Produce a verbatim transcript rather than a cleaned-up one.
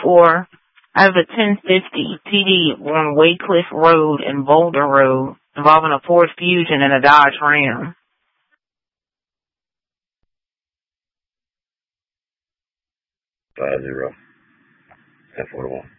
four. I have a ten fifty T D on Waycliffe Road and Boulder Road involving a Ford Fusion and a Dodge Ram. Five zero. Ten forty one.